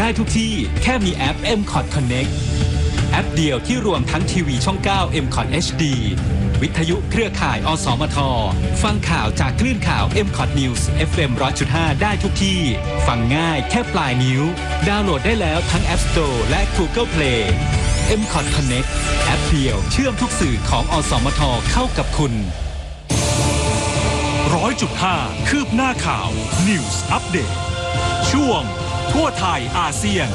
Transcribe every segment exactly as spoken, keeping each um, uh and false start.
ทุกที่แค่มีแอป เอ็ม คอท Connect แอปเดียวที่รวมทั้งทีวีช่อง เก้า เอ็ม คอท เอช ดี วิทยุเครือข่ายอสมทฟังข่าวจากคลื่นข่าว เอ็ม คอท News เอฟ เอ็ม หนึ่งร้อยจุดห้า ได้ทุกที่ฟังง่ายแค่ปลายนิ้วดาวน์โหลดได้แล้วทั้ง App Store และ Google Play เอ็ม คอท Connect แอปเดียวเชื่อมทุกสื่อของอสมทเข้ากับคุณร้อยจุดห้าคืบหน้าข่าว News Update ช่วงทั่วไทยอาเซียน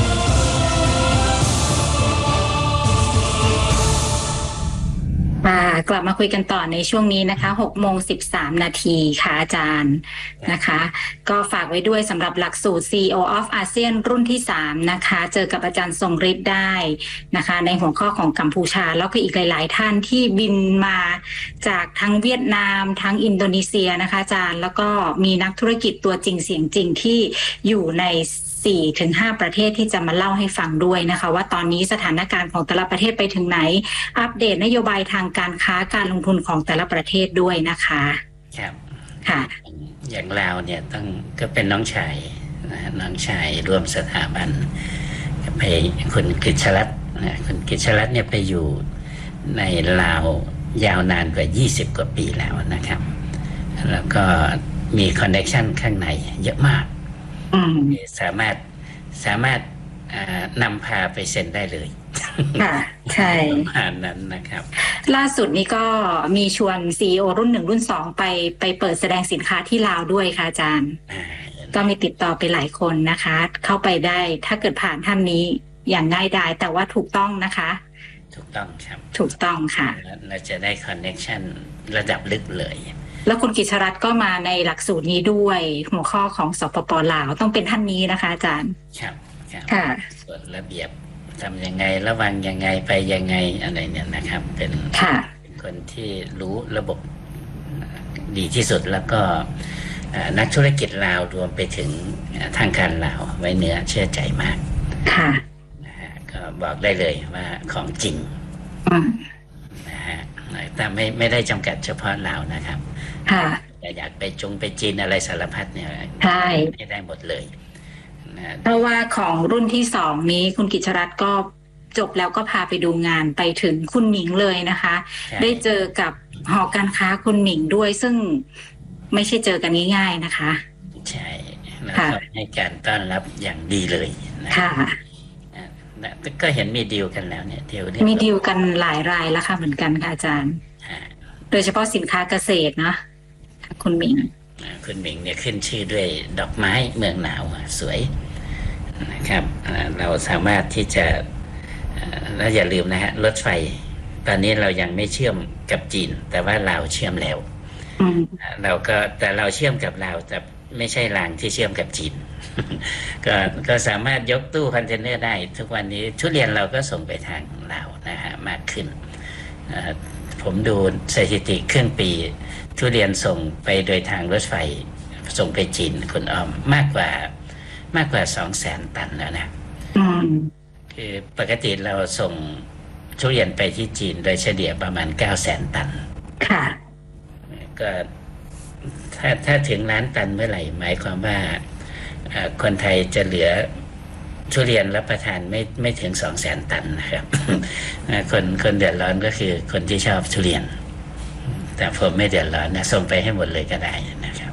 กลับมาคุยกันต่อในช่วงนี้นะคะหกโมงสิบสามนาทีค่ะอาจารย์นะคะก็ฝากไว้ด้วยสำหรับหลักสูตร ซี อี โอ of อาเซียนรุ่นที่สามนะคะเจอกับอาจารย์ทรงฤทธิ์ได้นะคะในหัวข้อของกัมพูชาแล้วก็อีกหลายๆท่านที่บินมาจากทั้งเวียดนามทั้งอินโดนีเซียนะคะอาจารย์แล้วก็มีนักธุรกิจตัวจริงเสียงจริงที่อยู่ในสี่ถึงห้าประเทศที่จะมาเล่าให้ฟังด้วยนะคะว่าตอนนี้สถานการณ์ของแต่ละประเทศไปถึงไหนอัปเดตนโยบายทางการค้าการลงทุนของแต่ละประเทศด้วยนะคะครับค่ะอย่างลาวเนี่ยต้องก็เป็นน้องชายนะน้องชายร่วมสถาบันไปคุณกฤษรัตน์นะคุณกฤษรัตน์เนี่ยไปอยู่ในลาวยาวนานกว่ายี่สิบกว่าปีแล้วนะครับแล้วก็มีคอนเนคชั่นข้างในเยอะมากสามารถสามารถนำพาไปเซ็นได้เลยค่ะใช่ประมาณนั้นนะครับล่าสุดนี้ก็มีชวน ซี อี โอ รุ่นหนึ่งรุ่นสองไปไปเปิดแสดงสินค้าที่ลาวด้วยค่ะอาจารย์ก็มีติดต่อไปหลายคนนะคะเข้าไปได้ถ้าเกิดผ่านท่านนี้อย่างง่ายดายแต่ว่าถูกต้องนะคะถูกต้องครับถูกต้องค่ะเราจะได้คอนเนคชั่นระดับลึกเลยแล้วคุณกิจรัตน์ก็มาในหลักสูตรนี้ด้วยหัวข้อของสปป.ลาวต้องเป็นท่านนี้นะคะอาจารย์ครับครับค่ะส่วนระเบียบทำยังไงระวังยังไงไปยังไงอะไรเนี่ยนะครับเป็นเป็นคนที่รู้ระบบดีที่สุดแล้วก็นักธุรกิจลาวรวมไปถึงทางการลาวไว้เนื้อเชื่อใจมากค่ะนะฮะก็บอกได้เลยว่าของจริงนะฮะแต่ไม่ไม่ได้จำกัดเฉพาะลาวนะครับค่ะแต่อยากไปจงไปจีนอะไรสารพัดเนี่ยใช่ไม่ได้หมดเลยนะเพราะว่าของรุ่นที่สองนี้คุณกิจรัตน์ก็จบแล้วก็พาไปดูงานไปถึงคุณหมิงเลยนะคะได้เจอกับหอการค้าคุณหมิงด้วยซึ่งไม่ใช่เจอกันง่ายๆนะคะใช่แล้วก็ให้การต้อนรับอย่างดีเลยค่ะก็เห็นมีดีลกันแล้วเนี่ยดีลมีดีลกันหลายรายแล้วค่ะเหมือนกันค่ะอาจารย์โดยเฉพาะสินค้าเกษตรนะคุณหมิงคุณหมิงเนี่ยขึ้นชื่อด้วยดอกไม้เมืองหนาวสวยนะครับเราสามารถที่จะแล้วอย่าลืมนะฮะรถไฟตอนนี้เรายังไม่เชื่อมกับจีนแต่ว่าเราเชื่อมแล้วเราก็แต่เราเชื่อมกับเราแต่ไม่ใช่รางที่เชื่อมกับจีนก็ก็สามารถยกตู้คอนเทนเนอร์ได้ทุกวันนี้ทุเรียนเราก็ส่งไปทางลาวนะฮะมากขึ้นผมดูสถิติครึ่งปีทุเรียนส่งไปโดยทางรถไฟส่งไปจีนคุณอ้อมมากกว่ามากกว่าสองแสนตันแล้วนะคือปกติเราส่งทุเรียนไปที่จีนโดยเฉลี่ยประมาณเก้าแสนตันค่ะก็ถ้าถ้าถึงล้านตันเมื่อไหร่หมายความว่าคนไทยจะเหลือทุเรียนรับประทานไม่ไม่ถึงสองแสนตันนะครับคนคนเดือดร้อนก็คือคนที่ชอบทุเรียนแต่ผมไม่เดือดร้อนนะส่งไปให้หมดเลยก็ได้นะครับ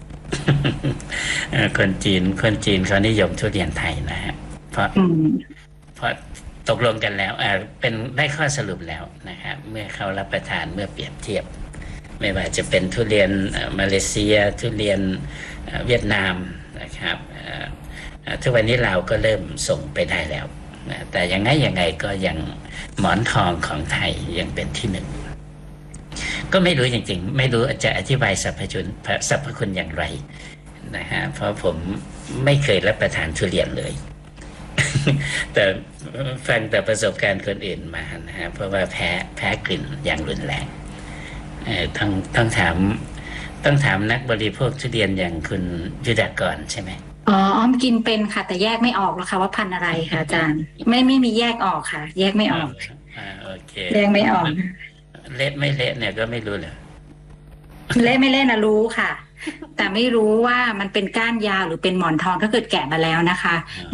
คนจีนคนจีนเขานิยมทุเรียนไทยนะฮะเพราะเพราะตกลงกันแล้วอ่าเป็นได้ข้อสรุปแล้วนะครับเมื่อเขารับประทานเมื่อเปรียบเทียบไม่ว่าจะเป็นทุเรียนมาเลเซียทุเรียนเวียดนามนะครับทุกวันนี้เราก็เริ่มส่งไปได้แล้วแต่ยังไงยังไงก็ยังหมอนทองของไทยยังเป็นที่หนึ่งก็ไม่รู้จริงๆไม่รู้จะอธิบายสรรพคุณสรรพคุณอย่างไรนะฮะเพราะผมไม่เคยรับประทานทุเรียนเลย แต่ฟังแต่ประสบการณ์คนอื่นมานะฮะเพราะว่าแพ้แพ้กลิ่นอย่างรุนแรงต้องต้องถามต้องถามนักบริโภคทุเรียนอย่างคุณยุทธกรใช่ไหมอ๋ออ้อมกินเป็นค่ะแต่แยกไม่ออกแล้วค่ะว่าพันธุ์อะไรค่ะอาจารย์ไม่ไม่มีแยกออกค่ะแยกไม่ออกอ่าโอเคแยกไม่ออกเละไม่เละเนี่ยก็ไม่รู้เลยเละไม่เละนะรู้ค่ะแต่ไม่รู้ว่ามันเป็นก้านยาวหรือเป็นหมอนทองถ้าเกิดแกะมาแล้วนะคะ